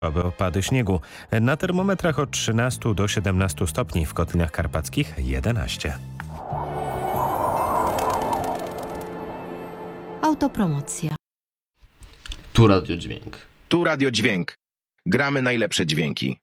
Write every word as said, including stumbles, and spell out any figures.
Słabe opady śniegu. Na termometrach od trzynastu do siedemnastu stopni, w Kotlinach Karpackich jedenaście. Autopromocja. Tu Radio Dźwięk. Tu Radio Dźwięk. Gramy najlepsze dźwięki.